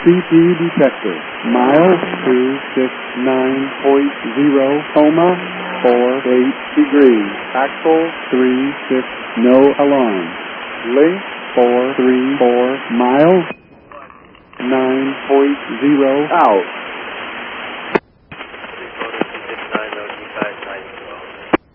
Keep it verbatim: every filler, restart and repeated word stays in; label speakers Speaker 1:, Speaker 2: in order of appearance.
Speaker 1: C P detector. Miles two six nine point zero, coma, four eight degrees. Axle three six, no alarm. Link four three four, miles nine point zero, out.